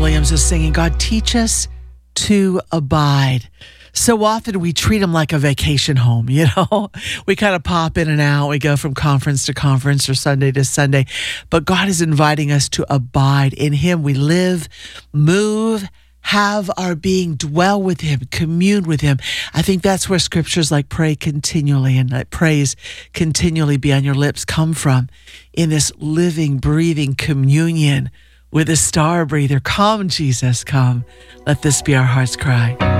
Williams is singing, God, teach us to abide. So often we treat them like a vacation home, you know? We kind of pop in and out. We go from conference to conference or Sunday to Sunday. But God is inviting us to abide in Him. We live, move, have our being, dwell with Him, commune with Him. I think that's where scriptures like pray continually and let praise continually be on your lips come from, in this living, breathing communion with the star breather. Come, Jesus, come. Let this be our heart's cry.